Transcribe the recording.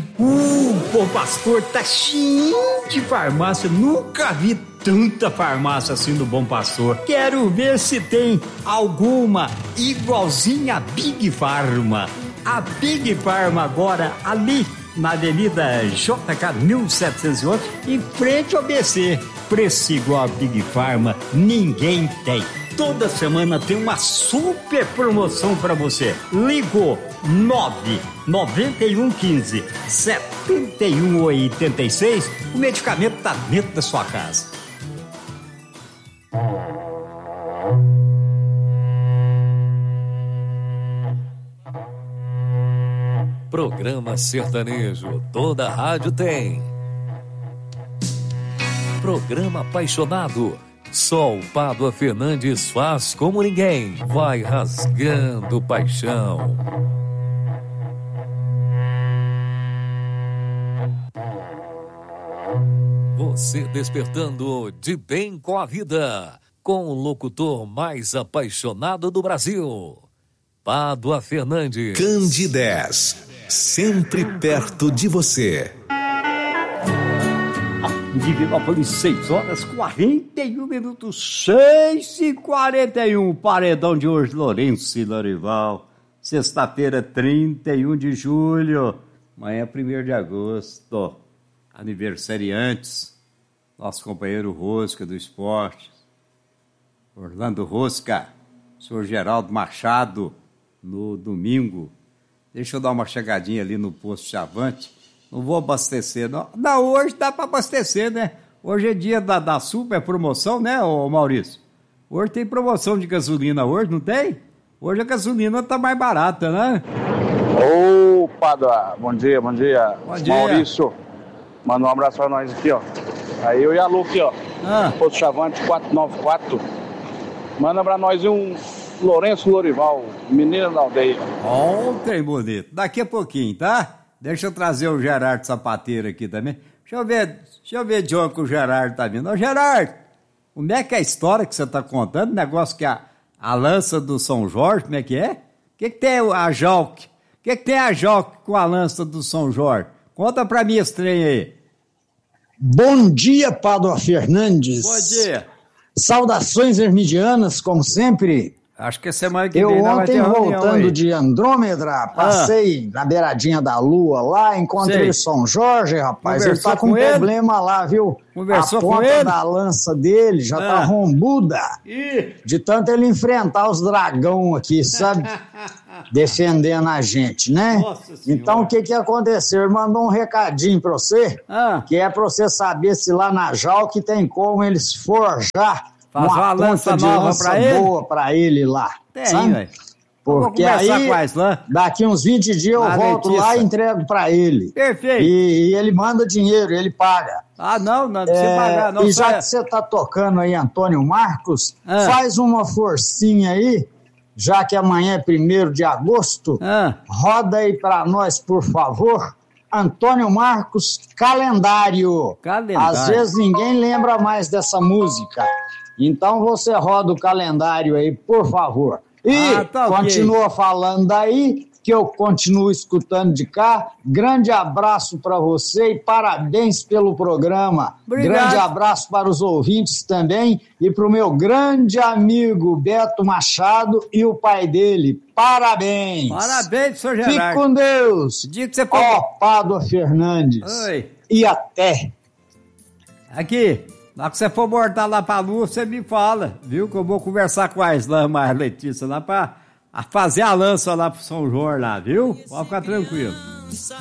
Bom Pastor tá cheio de farmácia, nunca vi tanta farmácia assim do Bom Pastor. Quero ver se tem alguma igualzinha a Big Pharma. A Big Pharma agora ali na Avenida JK 1711, em frente ao BC. Preço igual a Big Pharma, ninguém tem. Toda semana tem uma super promoção para você. Ligou 99115 7186. O medicamento tá dentro da sua casa. Programa sertanejo, toda rádio tem. Programa apaixonado, só o Pádua Fernandes faz como ninguém, vai rasgando paixão. Você despertando de bem com a vida, com o locutor mais apaixonado do Brasil, Pádua Fernandes. Candidez, sempre perto de você. Divinópolis, 6h41, 6h41. Paredão de hoje, Lourenço e Lorival. Sexta-feira, 31 de julho. Amanhã, 1º de agosto. Aniversariantes. Nosso companheiro Rosca do Esporte. Orlando Rosca. Senhor Geraldo Machado. No domingo. Deixa eu dar uma chegadinha ali no posto Chavante. Não vou abastecer, não. Não, hoje dá para abastecer, né? Hoje é dia da super promoção, né, ô Maurício? Hoje tem promoção de gasolina, hoje não tem? Hoje a gasolina tá mais barata, né? Ô, Pádua, bom dia. Bom dia. Maurício, manda um abraço pra nós aqui, ó. Aí eu e a Lu aqui, ó. Posto Chavante 494. Manda pra nós um Lourenço Lorival, menina da aldeia. Ontem, bonito. Daqui a pouquinho, tá? Deixa eu trazer o Gerardo Sapateiro aqui também. Deixa eu ver de onde que o Gerardo tá vindo. Ô, Gerardo, como é que é a história que você tá contando? Negócio que a lança do São Jorge, como é que é? O que tem a Jalque? O que tem a Jalque com a lança do São Jorge? Conta pra mim esse trem aí. Bom dia, Pádua Fernandes. Bom dia. Saudações hermidianas, como sempre. Acho que a semana que vem Eu vai ter ontem, voltando aí de Andrômeda, passei na beiradinha da Lua lá, encontrei o São Jorge, rapaz. Conversou ele tá com um problema lá, viu? Conversou a com ponta ele? da lança dele já tá rombuda. De tanto ele enfrentar os dragão aqui, sabe? Defendendo a gente, né? Nossa Senhora. Então o que aconteceu? Ele mandou um recadinho pra você, que é pra você saber se lá na Jalque tem como eles forjar uma lança nova pra ele? Boa pra ele lá. Tem, sabe? Porque aí, daqui uns 20 dias eu volto lá e entrego pra ele. Perfeito. E ele manda dinheiro, ele paga. Não precisa pagar, não. E já que você tá tocando aí, Antônio Marcos, faz uma forcinha aí, já que amanhã é 1º de agosto, roda aí pra nós, por favor. Antônio Marcos, calendário. Às vezes ninguém lembra mais dessa música. Então você roda o calendário aí, por favor. E continua falando daí, que eu continuo escutando de cá. Grande abraço para você e parabéns pelo programa. Obrigado. Grande abraço para os ouvintes também e para o meu grande amigo Beto Machado e o pai dele. Parabéns. Parabéns, senhor Gerardo. Fique com Deus. Pádua Fernandes. Oi. E até. Aqui. Na que você for voltar lá pra Lua, você me fala, viu? Que eu vou conversar com a Islama e a Letícia lá pra fazer a lança lá pro São Jorge lá, viu? Pode ficar tranquilo.